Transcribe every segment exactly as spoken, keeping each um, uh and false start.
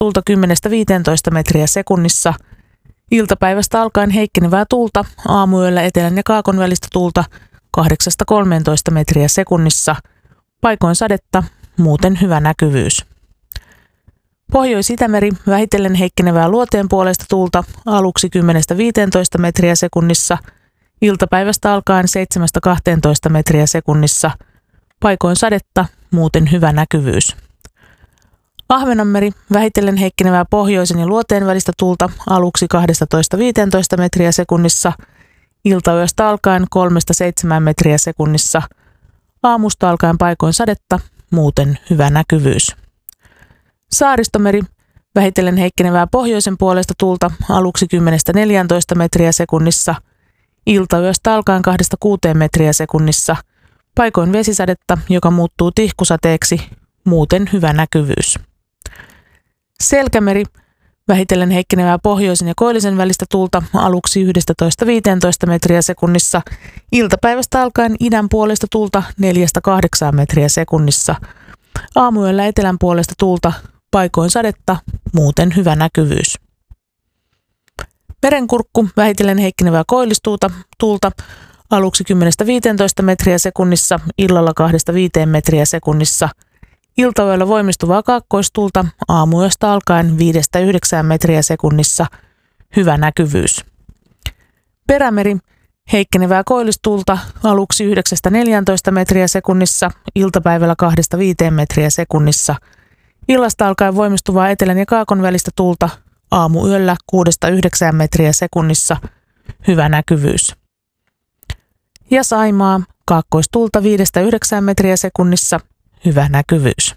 tuulta kymmenestä viiteentoista metriä sekunnissa. Iltapäivästä alkaen heikkenevää tuulta, aamuyöllä etelän ja kaakon välistä tuulta kahdeksasta kolmeentoista metriä sekunnissa. Paikoin sadetta, muuten hyvä näkyvyys. Pohjois-Itämeri vähitellen heikkenevää luoteen puolesta tuulta aluksi kymmenestä viiteentoista metriä sekunnissa. Iltapäivästä alkaen seitsemästä kahteentoista metriä sekunnissa. Paikoin sadetta, muuten hyvä näkyvyys. Ahvenanmeri vähitellen heikkenevää pohjoisen ja luoteen välistä tuulta aluksi kaksitoista viisitoista metriä sekunnissa. Iltayöstä alkaen kolmesta seitsemään metriä sekunnissa. Aamusta alkaen paikoin sadetta, muuten hyvä näkyvyys. Saaristomeri vähitellen heikkenevää pohjoisen puolesta tuulta aluksi kymmenestä neljääntoista metriä sekunnissa. Iltayöstä alkaen kahdesta kuuteen metriä sekunnissa. Paikoin vesisadetta, joka muuttuu tihkusateeksi, muuten hyvä näkyvyys. Selkämeri vähitellen heikkenevää pohjoisen ja koillisen välistä tuulta aluksi yksitoista viisitoista metriä sekunnissa. Iltapäivästä alkaen idän puolesta tuulta neljästä kahdeksaan metriä sekunnissa. Aamuyöllä etelän puolesta tuulta, paikoin sadetta, muuten hyvä näkyvyys. Merenkurkku vähitellen heikkenevää koillistuulta tuulta aluksi kymmenestä viiteentoista metriä sekunnissa, illalla kahdesta viiteen metriä sekunnissa. Iltayöllä voimistuvaa kaakkoistuulta aamuyöstä alkaen viidestä yhdeksään metriä sekunnissa, hyvä näkyvyys. Perämeri heikkenevää koillistuulta aluksi yhdeksästä neljääntoista metriä sekunnissa, iltapäivällä kahdesta viiteen metriä sekunnissa. Illasta alkaen voimistuvaa etelän ja kaakon välistä tuulta aamuyöllä kuudesta yhdeksään metriä sekunnissa, hyvä näkyvyys. Ja Saimaa kaakkoistuulta viidestä yhdeksään metriä sekunnissa, hyvä näkyvyys.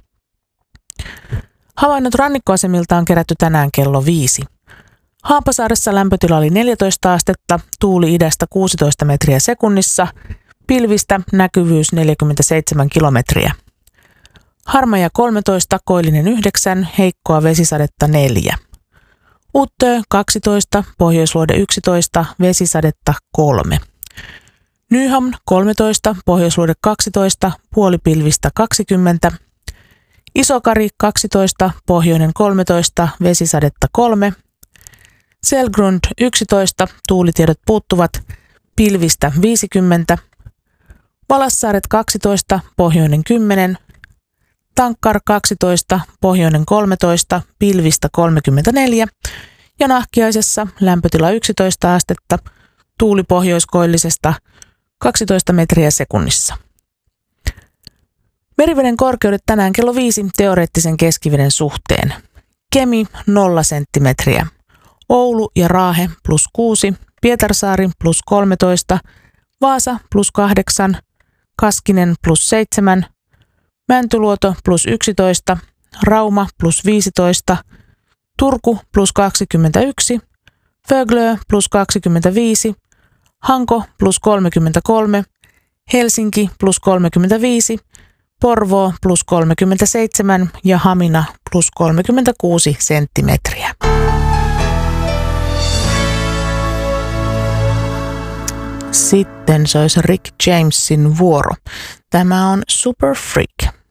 Havainnot rannikkoasemilta on kerätty tänään kello viisi. Haapasaaressa lämpötila oli neljätoista astetta, tuuli idästä kuusitoista metriä sekunnissa, pilvistä näkyvyys neljäkymmentäseitsemän kilometriä. Harmaja kolmetoista, koillinen yhdeksän, heikkoa vesisadetta neljä. Uttö kaksitoista, pohjoisluode yksitoista, vesisadetta kolme. Nyhamn kolmetoista, pohjoisluode kaksitoista, puolipilvistä kaksikymmentä. Isokari kaksitoista, pohjoinen kolmetoista, vesisadetta kolme. Selgrund yksitoista, tuulitiedot puuttuvat, pilvistä viisikymmentä. Valassaaret kaksitoista, pohjoinen kymmenen. Tankkar kaksitoista, pohjoinen kolmetoista, pilvistä kolmekymmentäneljä. Ja Nahkiaisessa lämpötila yksitoista astetta, tuuli pohjoiskoillisesta kaksitoista metriä sekunnissa. Meriveden korkeudet tänään kello viisi teoreettisen keskiveden suhteen. Kemi nolla senttimetriä. Oulu ja Raahe plus kuusi, Pietarsaari plus kolmetoista, Vaasa plus kahdeksan, Kaskinen plus seitsemän, Mäntyluoto plus yksitoista, Rauma plus viisitoista, Turku plus kaksikymmentäyksi, Föglö plus kaksikymmentäviisi, Hanko plus kolmekymmentäkolme, Helsinki plus kolmekymmentäviisi, Porvoo plus kolmekymmentäseitsemän ja Hamina plus kolmekymmentäkuusi senttimetriä. Sitten se olisi Rick Jamesin vuoro. Tämä on Super Freak.